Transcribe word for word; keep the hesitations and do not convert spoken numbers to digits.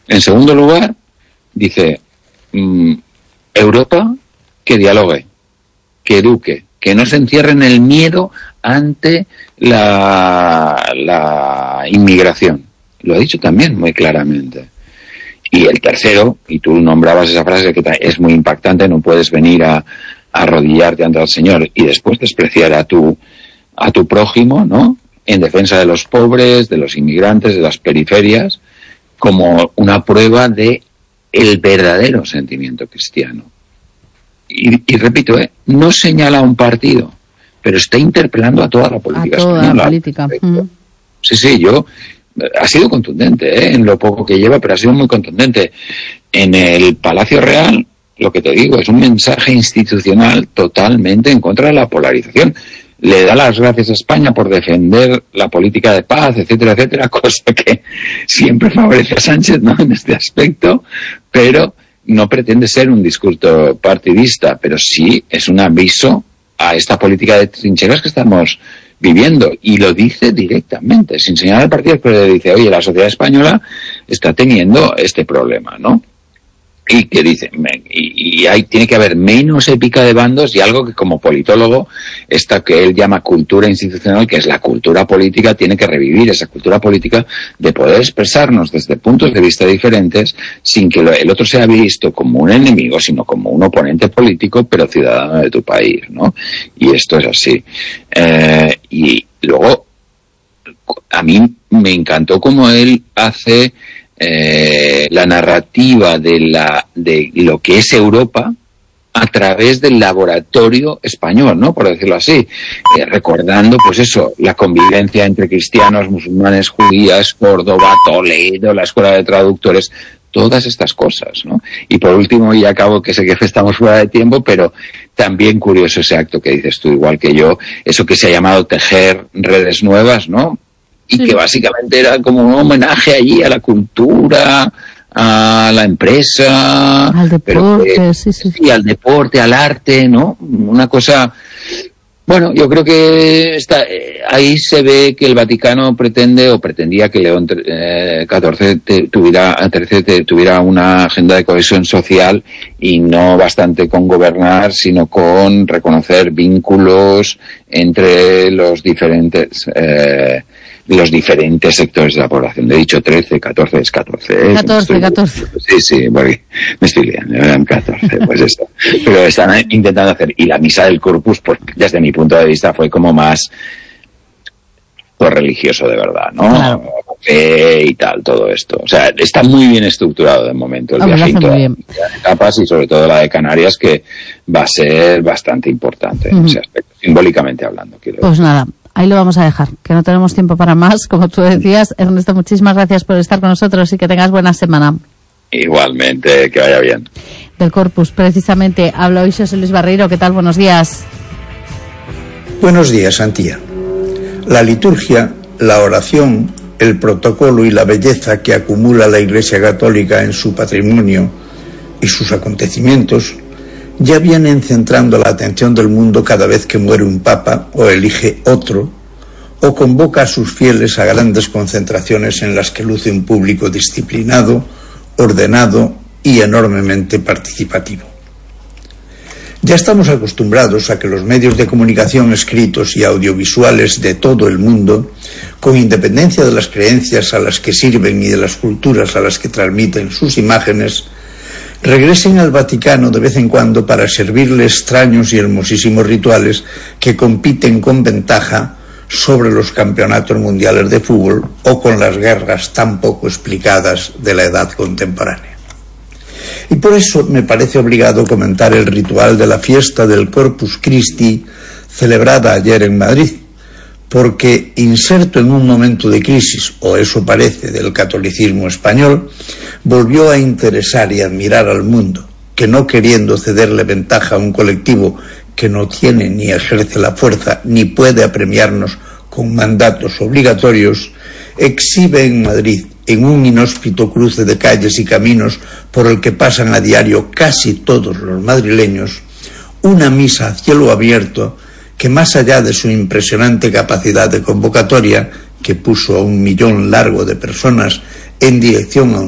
En segundo lugar, dice, mmm, Europa que dialogue, que eduque, que no se encierre en el miedo ante la, la inmigración. Lo ha dicho también muy claramente. Y el tercero, y tú nombrabas esa frase que es muy impactante, no puedes venir a, a arrodillarte ante el Señor y después despreciar a tu, a tu prójimo, ¿no? En defensa de los pobres, de los inmigrantes, de las periferias, como una prueba de el verdadero sentimiento cristiano. Y, y repito, ¿eh? No señala a un partido, pero está interpelando a toda la política a toda española. La política. Mm. Sí, sí, yo... Ha sido contundente, ¿eh? En lo poco que lleva, pero ha sido muy contundente. En el Palacio Real, lo que te digo, es un mensaje institucional totalmente en contra de la polarización. Le da las gracias a España por defender la política de paz, etcétera, etcétera, cosa que siempre favorece a Sánchez, ¿no? En este aspecto, pero no pretende ser un discurso partidista, pero sí es un aviso a esta política de trincheras que estamos viviendo, y lo dice directamente, sin señalar al partido, pero le dice, oye, la sociedad española está teniendo este problema, ¿no? Y que dice, y, y hay, tiene que haber menos épica de bandos y algo que como politólogo, esta que él llama cultura institucional, que es la cultura política, tiene que revivir esa cultura política de poder expresarnos desde puntos de vista diferentes sin que el otro sea visto como un enemigo, sino como un oponente político, pero ciudadano de tu país, ¿no? Y esto es así. Eh, y luego, a mí me encantó cómo él hace Eh, la narrativa de la de lo que es Europa a través del laboratorio español, ¿no? Por decirlo así, eh, recordando, pues eso, la convivencia entre cristianos, musulmanes, judías, Córdoba, Toledo, la escuela de traductores, todas estas cosas, ¿no? Y por último, y acabo, que sé que estamos fuera de tiempo, pero también curioso ese acto que dices tú, igual que yo, eso que se ha llamado tejer redes nuevas, ¿no? Y sí, que básicamente era como un homenaje allí a la cultura, a la empresa, al deporte, pero que, sí, sí. sí, al deporte, al arte, ¿no? Una cosa, bueno, yo creo que está, eh, ahí se ve que el Vaticano pretende o pretendía que León eh, catorce te, tuviera, trece te, tuviera una agenda de cohesión social y no bastante con gobernar, sino con reconocer vínculos entre los diferentes eh, los diferentes sectores de la población. He dicho trece, catorce, es catorce. ¿eh? catorce, estoy, catorce. Sí, sí, porque me estoy liando, eran catorce, pues eso. Pero están intentando hacer, y la misa del Corpus, pues desde mi punto de vista fue como más pues, religioso de verdad, ¿no? Claro. Fe y tal, todo esto. O sea, está muy bien estructurado de momento el viajito de etapas y sobre todo la de Canarias, que va a ser bastante importante en uh-huh. ese aspecto, simbólicamente hablando. Quiero pues decir. Nada. Ahí lo vamos a dejar, que no tenemos tiempo para más, como tú decías. Ernesto, muchísimas gracias por estar con nosotros y que tengas buena semana. Igualmente, que vaya bien. Del Corpus, precisamente, habla hoy José Luis Barreiro. ¿Qué tal? Buenos días. Buenos días, Antía. La liturgia, la oración, el protocolo y la belleza que acumula la Iglesia Católica en su patrimonio y sus acontecimientos ya vienen centrando la atención del mundo cada vez que muere un papa o elige otro, o convoca a sus fieles a grandes concentraciones en las que luce un público disciplinado, ordenado y enormemente participativo. Ya estamos acostumbrados a que los medios de comunicación escritos y audiovisuales de todo el mundo, con independencia de las creencias a las que sirven y de las culturas a las que transmiten sus imágenes, regresen al Vaticano de vez en cuando para servirle extraños y hermosísimos rituales que compiten con ventaja sobre los campeonatos mundiales de fútbol o con las guerras tan poco explicadas de la edad contemporánea. Y por eso me parece obligado comentar el ritual de la fiesta del Corpus Christi celebrada ayer en Madrid, porque inserto en un momento de crisis, o eso parece, del catolicismo español, volvió a interesar y admirar al mundo, que no queriendo cederle ventaja a un colectivo que no tiene ni ejerce la fuerza ni puede apremiarnos con mandatos obligatorios, exhibe en Madrid, en un inhóspito cruce de calles y caminos por el que pasan a diario casi todos los madrileños, una misa a cielo abierto que, más allá de su impresionante capacidad de convocatoria, que puso a un millón largo de personas en dirección a un